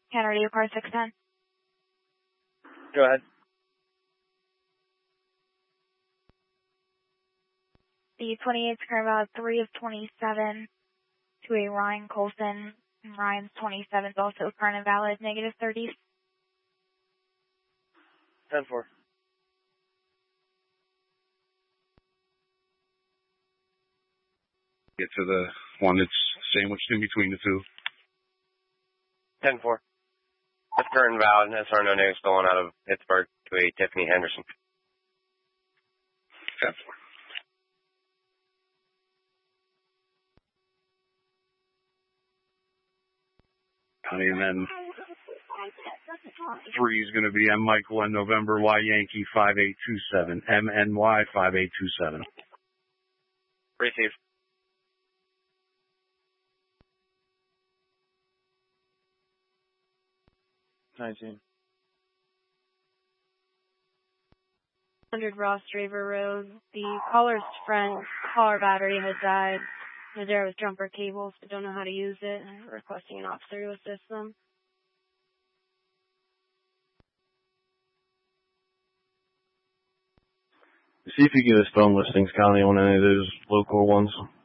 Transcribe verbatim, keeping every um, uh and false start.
Canada Radio Car six ten. Go ahead. The twenty-eight's current valid three of twenty-seven to a Ryan Colson. Ryan's twenty-seventh also current and valid, negative thirties. ten four. Get to the one that's sandwiched in between the two. ten four. That's current and valid. S R no news going out of Pittsburgh to a Tiffany Henderson. ten four. And then three is going to be M. Michael and November Y Yankee five eight two seven. M N Y five eight two seven. Receive. nineteen. one hundred Ross Draver Road. The caller's front car battery has died. There was jumper cables, but don't know how to use it. I'm requesting an officer to assist them. See if you get us phone listings, Connie, on any of those local ones.